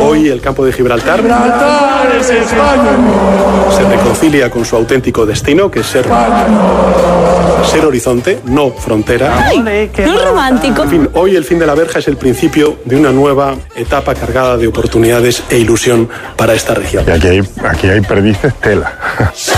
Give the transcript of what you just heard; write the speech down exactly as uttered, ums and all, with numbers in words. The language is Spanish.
Hoy el campo de Gibraltar Gibraltar es España. se reconcilia con su auténtico destino, que es ser, ser horizonte, no frontera. ¡Ay, qué romántico! En fin, hoy el fin de la verja es el principio de una nueva etapa cargada de oportunidades e ilusión para esta región. Y aquí hay, aquí hay perdices tela.